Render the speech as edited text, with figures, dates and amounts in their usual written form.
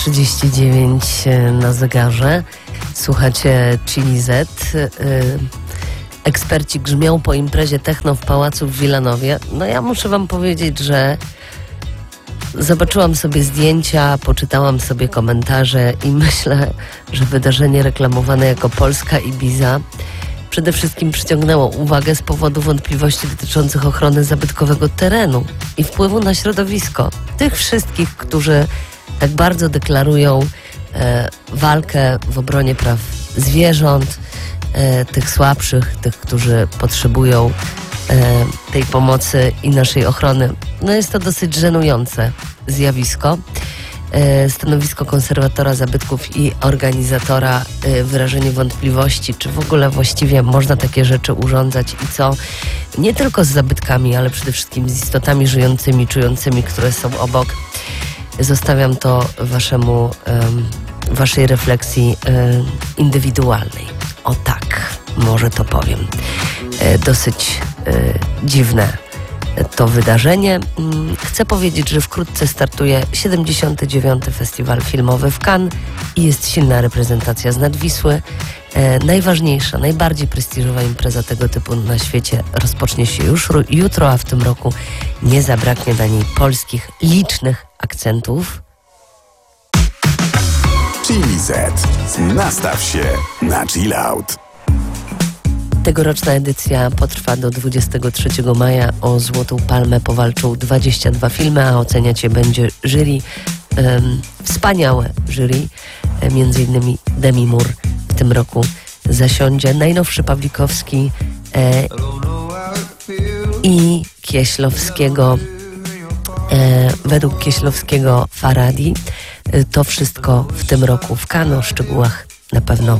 39 na zegarze. Słuchacie Chili Z. Eksperci grzmią po imprezie techno w pałacu w Wilanowie. No ja muszę wam powiedzieć, że zobaczyłam sobie zdjęcia, poczytałam sobie komentarze i myślę, że wydarzenie reklamowane jako Polska Ibiza przede wszystkim przyciągnęło uwagę z powodu wątpliwości dotyczących ochrony zabytkowego terenu i wpływu na środowisko. Tych wszystkich, którzy tak bardzo deklarują walkę w obronie praw zwierząt, tych słabszych, tych, którzy potrzebują tej pomocy i naszej ochrony. No jest to dosyć żenujące zjawisko. Stanowisko konserwatora zabytków i organizatora, wyrażenie wątpliwości, czy w ogóle właściwie można takie rzeczy urządzać i co, nie tylko z zabytkami, ale przede wszystkim z istotami żyjącymi, czującymi, które są obok. Zostawiam to waszej refleksji indywidualnej. O tak, może to powiem. Dosyć dziwne to wydarzenie. Chcę powiedzieć, że wkrótce startuje 79. Festiwal Filmowy w Cannes i jest silna reprezentacja z Nadwisły. Najważniejsza, najbardziej prestiżowa impreza tego typu na świecie rozpocznie się już jutro, a w tym roku nie zabraknie na niej polskich, licznych akcentów. Chili Z. Nastaw się na chill out. Tegoroczna edycja potrwa do 23 maja. O Złotą Palmę powalczą 22 filmy, a oceniać je będzie jury. Wspaniałe jury. Między innymi Demi Moore w tym roku zasiądzie. Najnowszy Pawlikowski i Kieślowskiego. Według Kieślowskiego Faradi. To wszystko w tym roku w Cannes. O szczegółach na pewno